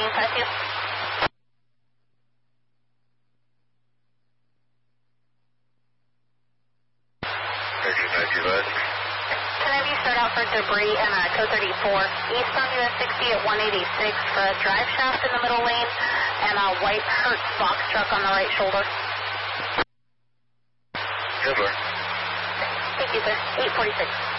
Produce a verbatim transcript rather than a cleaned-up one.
thirteen five two. thirteen five two, bud. Can I have you start out for debris and uh, code thirty-four, east on U S sixty at one eighty-six for a drive shaft in the middle lane and a white Hertz box truck on the right shoulder. Good, Lord. Thank you, sir. eight forty-six.